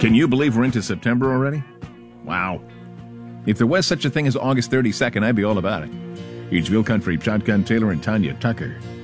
Can you believe we're into September already? Wow. If there was such a thing as August 32nd, I'd be all about it. Here's Real Country, Shotgun Taylor and Tanya Tucker.